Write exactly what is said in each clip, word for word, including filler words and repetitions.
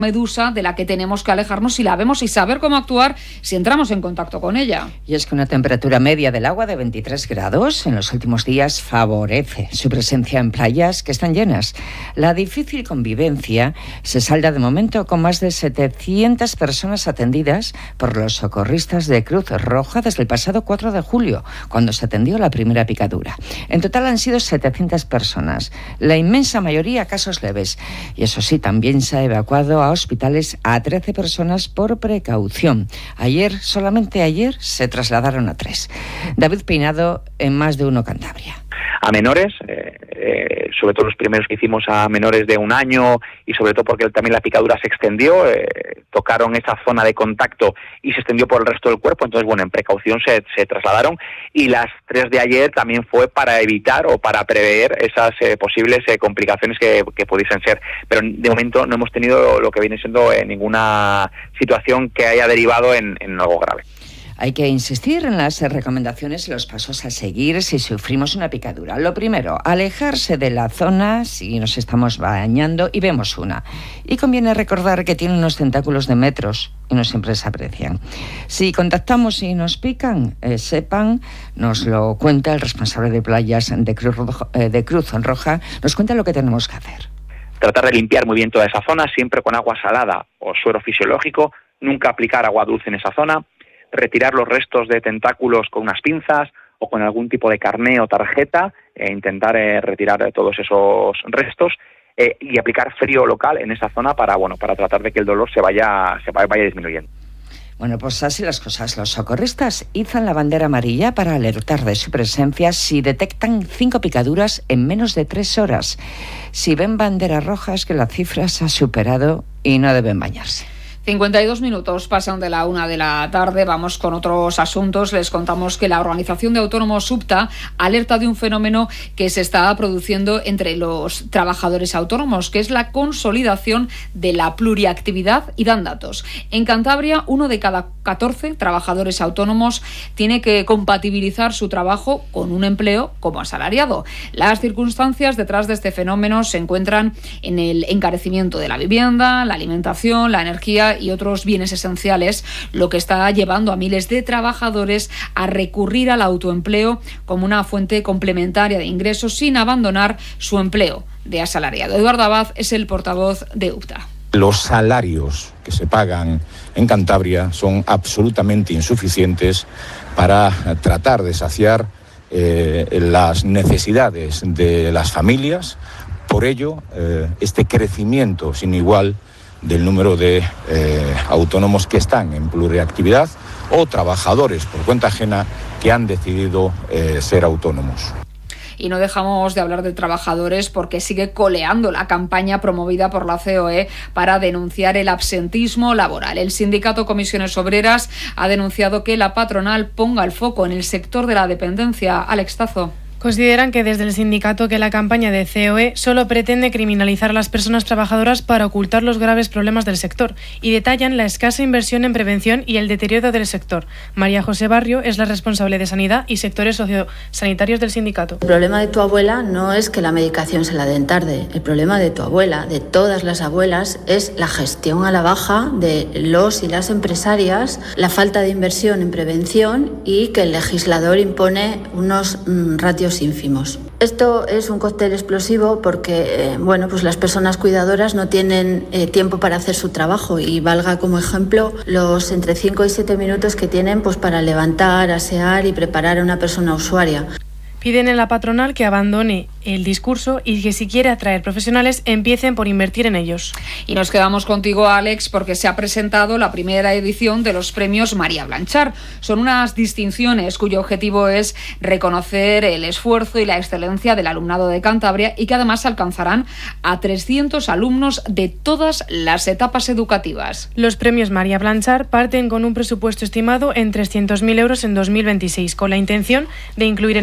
medusa de la que tenemos que alejarnos si la vemos y saber cómo actuar si entramos en contacto con ella. Y es que una temperatura media del agua de veintitrés grados en los últimos días favorece su presencia en playas que están llenas. La difícil convivencia se salda de momento con más de setecientas personas atendidas por los socorristas de Cruz Roja desde el pasado cuatro de julio, cuando se atendió la primera picadura. En total han sido setecientas personas, la inmensa mayoría casos leves. Y eso sí, también se ha evacuado a hospitales a trece personas por precaución. Ayer, solamente ayer, se trasladaron a tres. David Peinado, en Más de Uno Cantabria. A menores, eh, eh, sobre todo los primeros que hicimos a menores de un año y sobre todo porque también la picadura se extendió, eh, tocaron esa zona de contacto y se extendió por el resto del cuerpo, entonces bueno, en precaución se, se trasladaron, y las tres de ayer también fue para evitar o para prever esas eh, posibles eh, complicaciones que, que pudiesen ser, pero de momento no hemos tenido lo que viene siendo eh, ninguna situación que haya derivado en, en algo grave. Hay que insistir en las recomendaciones y los pasos a seguir si sufrimos una picadura. Lo primero, alejarse de la zona si nos estamos bañando y vemos una. Y conviene recordar que tienen unos tentáculos de metros y no siempre se aprecian. Si contactamos y nos pican, eh, sepan, nos lo cuenta el responsable de playas de Cruz Roja, eh, de Cruz Roja, nos cuenta lo que tenemos que hacer. Tratar de limpiar muy bien toda esa zona, siempre con agua salada o suero fisiológico, nunca aplicar agua dulce en esa zona, retirar los restos de tentáculos con unas pinzas o con algún tipo de carné o tarjeta, e intentar eh, retirar eh, todos esos restos eh, y aplicar frío local en esa zona para bueno para tratar de que el dolor se vaya se vaya disminuyendo. Bueno, pues así las cosas. Los socorristas izan la bandera amarilla para alertar de su presencia si detectan cinco picaduras en menos de tres horas. Si ven bandera roja es que la cifra se ha superado y no deben bañarse. cincuenta y dos minutos pasan de la una de la tarde. Vamos con otros asuntos. Les contamos que la Organización de Autónomos UPTA alerta de un fenómeno que se está produciendo entre los trabajadores autónomos, que es la consolidación de la pluriactividad, y dan datos. En Cantabria, uno de cada catorce trabajadores autónomos tiene que compatibilizar su trabajo con un empleo como asalariado. Las circunstancias detrás de este fenómeno se encuentran en el encarecimiento de la vivienda, la alimentación, la energía y otros bienes esenciales, lo que está llevando a miles de trabajadores a recurrir al autoempleo como una fuente complementaria de ingresos sin abandonar su empleo de asalariado. Eduardo Abad es el portavoz de UPTA. Los salarios que se pagan en Cantabria son absolutamente insuficientes para tratar de saciar eh, las necesidades de las familias. Por ello, eh, este crecimiento sin igual del número de eh, autónomos que están en pluriactividad o trabajadores por cuenta ajena que han decidido eh, ser autónomos. Y no dejamos de hablar de trabajadores porque sigue coleando la campaña promovida por la C O E para denunciar el absentismo laboral. El sindicato Comisiones Obreras ha denunciado que la patronal ponga el foco en el sector de la dependencia. Alex Tazo. Consideran que desde el sindicato que la campaña de C O E solo pretende criminalizar a las personas trabajadoras para ocultar los graves problemas del sector, y detallan la escasa inversión en prevención y el deterioro del sector. María José Barrio es la responsable de Sanidad y sectores sociosanitarios del sindicato. El problema de tu abuela no es que la medicación se la den tarde. El problema de tu abuela, de todas las abuelas, es la gestión a la baja de los y las empresarias, la falta de inversión en prevención y que el legislador impone unos mm, ratios ínfimos. Esto es un cóctel explosivo porque eh, bueno, pues las personas cuidadoras no tienen eh, tiempo para hacer su trabajo, y valga como ejemplo los entre cinco y siete minutos que tienen pues para levantar, asear y preparar a una persona usuaria. Piden en la patronal que abandone el discurso y que si quiere atraer profesionales empiecen por invertir en ellos. Y nos quedamos contigo, Alex, porque se ha presentado la primera edición de los premios María Blanchar. Son unas distinciones cuyo objetivo es reconocer el esfuerzo y la excelencia del alumnado de Cantabria, y que además alcanzarán a trescientos alumnos de todas las etapas educativas. Los premios María Blanchar parten con un presupuesto estimado en trescientos mil euros en dos mil veintiséis, con la intención de incluir en el sistema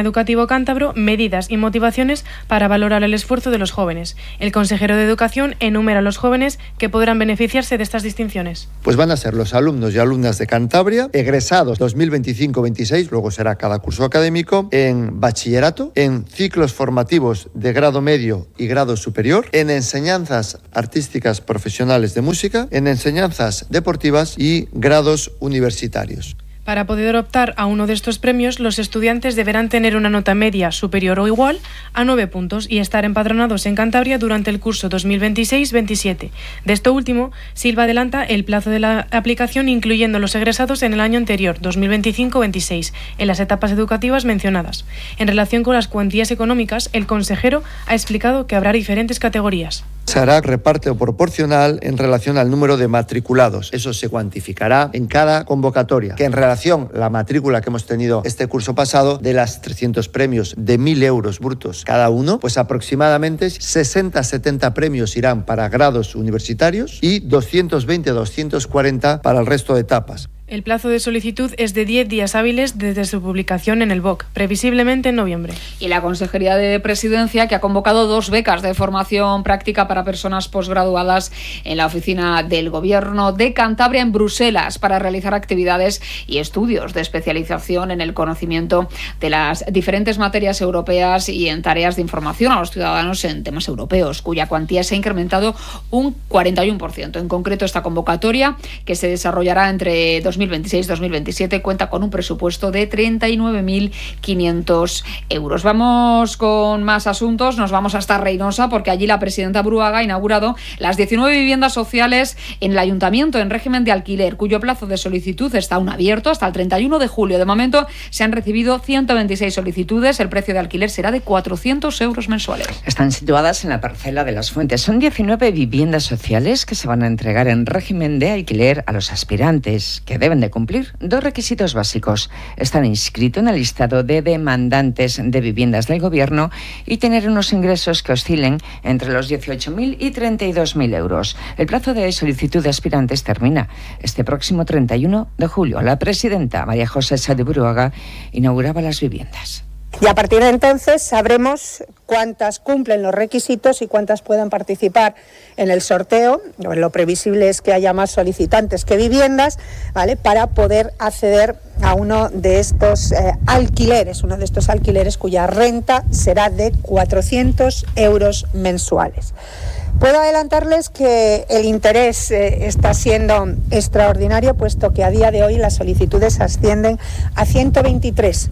sistema educativo cántabro medidas y motivaciones para valorar el esfuerzo de los jóvenes. El consejero de Educación enumera a los jóvenes que podrán beneficiarse de estas distinciones. Pues van a ser los alumnos y alumnas de Cantabria, egresados dos mil veinticinco veintiséis, luego será cada curso académico, en bachillerato, en ciclos formativos de grado medio y grado superior, en enseñanzas artísticas profesionales de música, en enseñanzas deportivas y grados universitarios. Para poder optar a uno de estos premios, los estudiantes deberán tener una nota media superior o igual a nueve puntos y estar empadronados en Cantabria durante el curso dos mil veintiséis veintisiete. De esto último, Silva adelanta el plazo de la aplicación incluyendo los egresados en el año anterior, dos mil veinticinco veintiséis, en las etapas educativas mencionadas. En relación con las cuantías económicas, el consejero ha explicado que habrá diferentes categorías. Se hará reparto proporcional en relación al número de matriculados. Eso se cuantificará en cada convocatoria, que en relación a la matrícula que hemos tenido este curso pasado, de las trescientos premios de mil euros brutos cada uno, pues aproximadamente sesenta a setenta premios irán para grados universitarios y doscientos veinte a doscientos cuarenta para el resto de etapas. El plazo de solicitud es de diez días hábiles desde su publicación en el B O C, previsiblemente en noviembre. Y la Consejería de Presidencia, que ha convocado dos becas de formación práctica para personas posgraduadas en la oficina del Gobierno de Cantabria en Bruselas para realizar actividades y estudios de especialización en el conocimiento de las diferentes materias europeas y en tareas de información a los ciudadanos en temas europeos, cuya cuantía se ha incrementado un cuarenta y uno por ciento. En concreto, esta convocatoria, que se desarrollará entre dos mil veintiséis dos mil veintisiete, cuenta con un presupuesto de treinta y nueve mil quinientos euros. Vamos con más asuntos, nos vamos hasta Reynosa, porque allí la presidenta Bruaga ha inaugurado las diecinueve viviendas sociales en el ayuntamiento en régimen de alquiler, cuyo plazo de solicitud está aún abierto hasta el treinta y uno de julio. De momento se han recibido ciento veintiséis solicitudes, el precio de alquiler será de cuatrocientos euros mensuales. Están situadas en la parcela de Las Fuentes. Son diecinueve viviendas sociales que se van a entregar en régimen de alquiler a los aspirantes, que deben de cumplir dos requisitos básicos: estar inscrito en el listado de demandantes de viviendas del Gobierno y tener unos ingresos que oscilen entre los dieciocho mil y treinta y dos mil euros. El plazo de solicitud de aspirantes termina este próximo treinta y uno de julio. La presidenta María José Sá de Bruaga inauguraba las viviendas. Y a partir de entonces sabremos cuántas cumplen los requisitos y cuántas puedan participar en el sorteo. Lo previsible es que haya más solicitantes que viviendas, ¿vale?, para poder acceder a uno de estos eh, alquileres, uno de estos alquileres cuya renta será de cuatrocientos euros mensuales. Puedo adelantarles que el interés eh, está siendo extraordinario, puesto que a día de hoy las solicitudes ascienden a ciento veintitrés.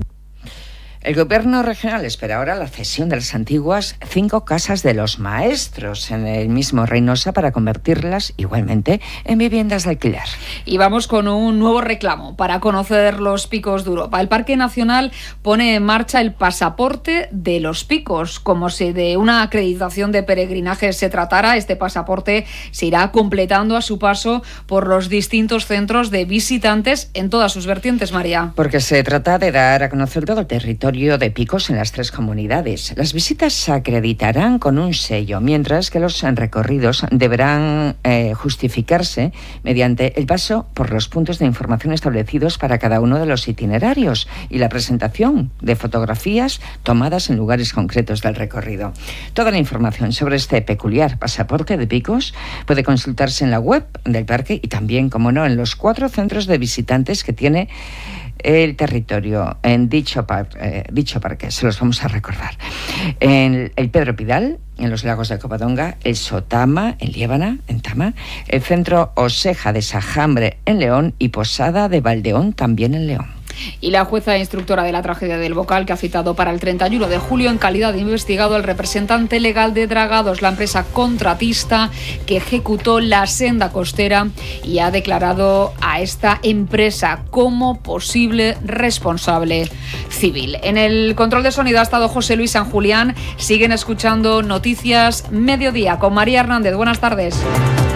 El Gobierno regional espera ahora la cesión de las antiguas cinco casas de los maestros en el mismo Reynosa para convertirlas igualmente en viviendas de alquiler. Y vamos con un nuevo reclamo para conocer los picos de Europa. El Parque Nacional pone en marcha el pasaporte de los picos. Como si de una acreditación de peregrinaje se tratara, este pasaporte se irá completando a su paso por los distintos centros de visitantes en todas sus vertientes, María. Porque se trata de dar a conocer todo el territorio de picos en las tres comunidades. Las visitas se acreditarán con un sello, mientras que los recorridos deberán eh, justificarse mediante el paso por los puntos de información establecidos para cada uno de los itinerarios y la presentación de fotografías tomadas en lugares concretos del recorrido. Toda la información sobre este peculiar pasaporte de picos puede consultarse en la web del parque y también, como no, en los cuatro centros de visitantes que tiene el territorio en dicho, par, eh, dicho parque. Se los vamos a recordar: en el Pedro Pidal, en los lagos de Covadonga, el Sotama, en Liébana, en Tama, el centro Oseja de Sajambre, en León, y Posada de Valdeón, también en León. Y la jueza instructora de la tragedia del Bocal, que ha citado para el treinta y uno de julio en calidad de investigado el representante legal de Dragados, la empresa contratista que ejecutó la senda costera, y ha declarado a esta empresa como posible responsable civil. En el control de sonido ha estado José Luis San Julián. Siguen escuchando Noticias Mediodía con María Hernández. Buenas tardes.